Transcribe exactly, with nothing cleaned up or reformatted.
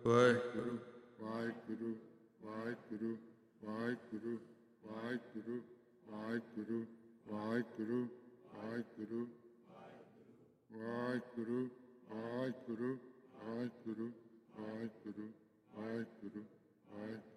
Waheguru Waheguru Waheguru Waheguru Waheguru Waheguru Waheguru Waheguru Waheguru Waheguru Waheguru Waheguru Waheguru Waheguru